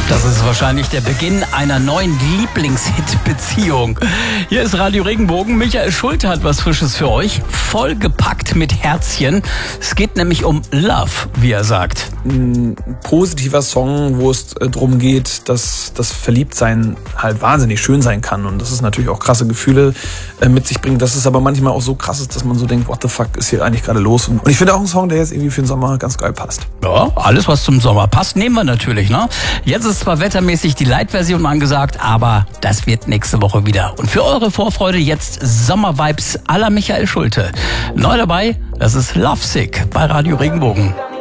Das ist wahrscheinlich der Beginn einer neuen Lieblingshit-Beziehung. Hier ist Radio Regenbogen. Michael Schulte hat was Frisches für euch. Vollgepackt mit Herzchen. Es geht nämlich um Love, wie er sagt. Ein positiver Song, wo es darum geht, dass das Verliebtsein halt wahnsinnig schön sein kann. Und dass es natürlich auch krasse Gefühle mit sich bringt. Dass es aber manchmal auch so krass ist, dass man so denkt, what the fuck ist hier eigentlich gerade los? Und ich finde auch einen Song, der jetzt irgendwie für den Sommer ganz geil passt. Ja, alles was zum Sommer passt, nehmen wir natürlich, ne? Jetzt ist zwar wettermäßig die Light-Version angesagt, aber das wird nächste Woche wieder. Und für eure Vorfreude jetzt Sommervibes à la Michael Schulte. Neu dabei, das ist Lovesick bei Radio Regenbogen.